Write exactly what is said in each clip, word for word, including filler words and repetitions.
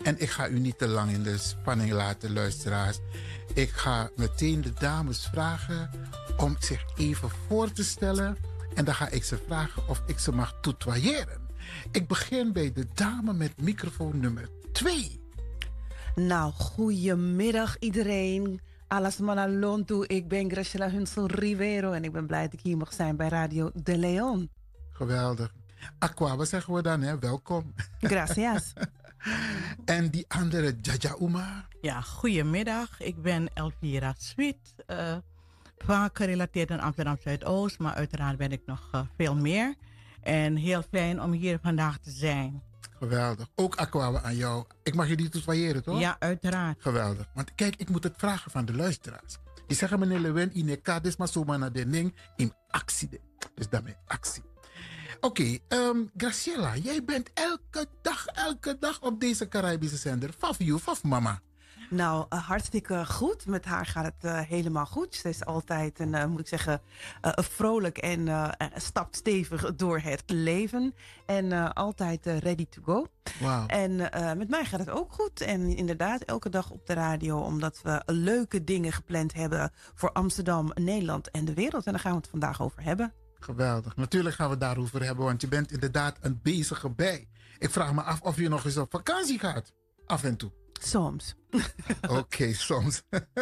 En ik ga u niet te lang in de spanning laten, luisteraars. Ik ga meteen de dames vragen om zich even voor te stellen. En dan ga ik ze vragen of ik ze mag tutoyeren. Ik begin bij de dame met microfoon nummer twee. Nou, goedemiddag iedereen. Alas Manalontu, ik ben Graciela Hunsel Rivero en ik ben blij dat ik hier mag zijn bij Radio De Leon. Geweldig. Aqua, wat zeggen we dan, hè? Welkom. Gracias. En die andere, Jaja Uma. Ja, goedemiddag. Ik ben Elvira Sweet. Uh, vaak gerelateerd aan Amsterdam Zuidoost, maar uiteraard ben ik nog uh, veel meer. En heel fijn om hier vandaag te zijn. Geweldig. Ook Aqua aan jou. Ik mag je die tutoyeren, toch? Ja, uiteraard. Geweldig. Want kijk, ik moet het vragen van de luisteraars. Die zeggen, meneer Lewin, in ekades maar zomaar naar de ding in actie. Dus daarmee actie. Oké, okay, um, Graciela, jij bent elke dag, elke dag op deze Caribische zender. Faf you, faf mama. Nou, uh, hartstikke goed. Met haar gaat het uh, helemaal goed. Ze is altijd, een, uh, moet ik zeggen, uh, vrolijk en uh, stapt stevig door het leven. En uh, altijd uh, ready to go. Wow. En uh, met mij gaat het ook goed. En inderdaad, elke dag op de radio. Omdat we leuke dingen gepland hebben voor Amsterdam, Nederland en de wereld. En daar gaan we het vandaag over hebben. Geweldig. Natuurlijk gaan we het daarover hebben. Want je bent inderdaad een bezige bij. Ik vraag me af of je nog eens op vakantie gaat. Af en toe. Soms. Oké, okay, soms.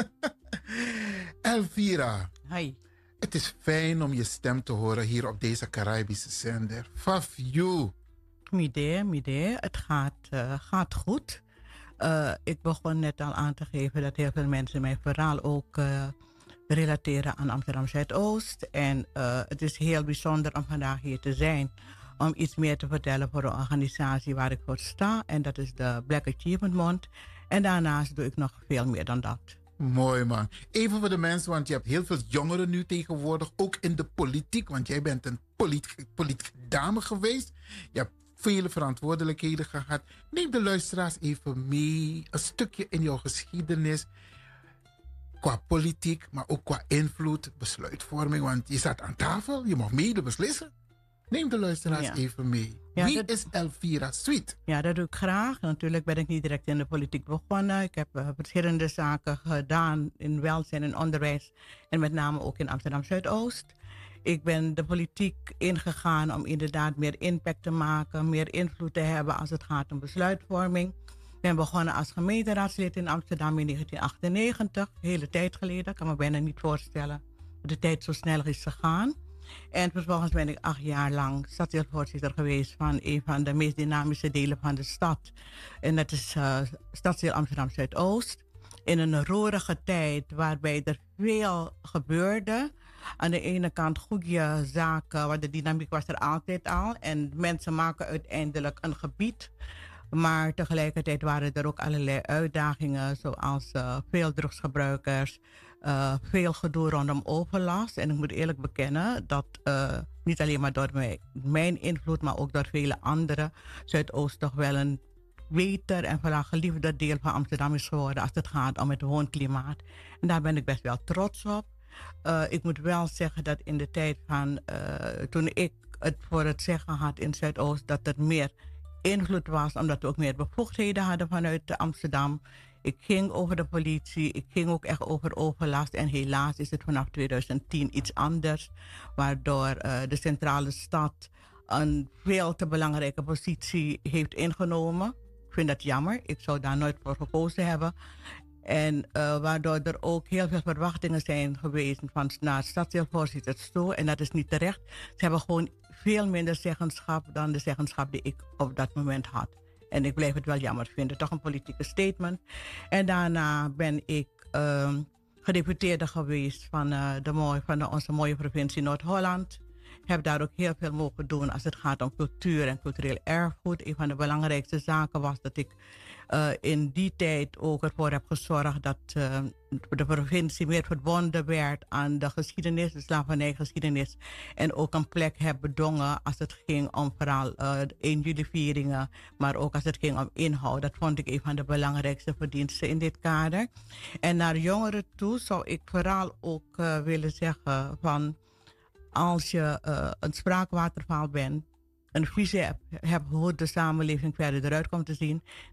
Elvira. Hi. Het is fijn om je stem te horen hier op deze Caribische zender. Faf you. Midee, midee. Het gaat, uh, gaat goed. Uh, ik begon net al aan te geven dat heel veel mensen mij vooral ook uh, relateren aan Amsterdam Zuidoost. En uh, het is heel bijzonder om vandaag hier te zijn. Om iets meer te vertellen voor de organisatie waar ik voor sta. En dat is de Black Achievement Month. En daarnaast doe ik nog veel meer dan dat. Mooi man. Even voor de mensen, want je hebt heel veel jongeren nu tegenwoordig. Ook in de politiek, want jij bent een politieke politie dame geweest. Je hebt vele verantwoordelijkheden gehad. Neem de luisteraars even mee. Een stukje in jouw geschiedenis. Qua politiek, maar ook qua invloed, besluitvorming. Want je zat aan tafel, je mag mede beslissen. Neem de luisteraars ja. even mee. Ja, Wie dat, is Elvira Sweet? Ja, dat doe ik graag. Natuurlijk ben ik niet direct in de politiek begonnen. Ik heb uh, verschillende zaken gedaan in welzijn en onderwijs. En met name ook in Amsterdam Zuidoost. Ik ben de politiek ingegaan om inderdaad meer impact te maken. Meer invloed te hebben als het gaat om besluitvorming. Ik ben begonnen als gemeenteraadslid in Amsterdam in negentien achtennegentig. Een hele tijd geleden. Ik kan me bijna niet voorstellen dat de tijd zo snel is gegaan. En vervolgens ben ik acht jaar lang stadsdeelvoorzitter geweest van een van de meest dynamische delen van de stad. En dat is uh, stadsdeel Amsterdam Zuidoost. In een roerige tijd waarbij er veel gebeurde. Aan de ene kant goede zaken, want de dynamiek was er altijd al. En mensen maken uiteindelijk een gebied. Maar tegelijkertijd waren er ook allerlei uitdagingen, zoals uh, veel drugsgebruikers. Uh, veel gedoe rondom overlast. En ik moet eerlijk bekennen dat uh, niet alleen maar door mij, mijn invloed, maar ook door vele anderen, Zuidoost toch wel een beter en vooral geliefder deel van Amsterdam is geworden als het gaat om het woonklimaat. En daar ben ik best wel trots op. Uh, ik moet wel zeggen dat in de tijd van uh, toen ik het voor het zeggen had in Zuidoost, dat er meer invloed was, omdat we ook meer bevoegdheden hadden vanuit Amsterdam. Ik ging over de politie, ik ging ook echt over overlast. En helaas is het vanaf twintig tien iets anders. Waardoor uh, de centrale stad een veel te belangrijke positie heeft ingenomen. Ik vind dat jammer, ik zou daar nooit voor gekozen hebben. En uh, waardoor er ook heel veel verwachtingen zijn geweest van naar stadsdeelvoorzitters toe. En dat is niet terecht. Ze hebben gewoon veel minder zeggenschap dan de zeggenschap die ik op dat moment had. En ik blijf het wel jammer vinden. Toch een politieke statement. En daarna ben ik uh, gedeputeerde geweest van, uh, de mooie, van de, onze mooie provincie Noord-Holland. Ik heb daar ook heel veel mogen doen als het gaat om cultuur en cultureel erfgoed. Een van de belangrijkste zaken was dat ik uh, in die tijd ook ervoor heb gezorgd dat uh, de provincie meer verbonden werd aan de geschiedenis, de slavernijgeschiedenis. En ook een plek heb bedongen als het ging om vooral uh, één juli vieringen, maar ook als het ging om inhoud. Dat vond ik een van de belangrijkste verdiensten in dit kader. En naar jongeren toe zou ik vooral ook uh, willen zeggen van, als je uh, een spraakwaterval bent, een visie hebt, hebt hoe de samenleving verder eruit komt te zien,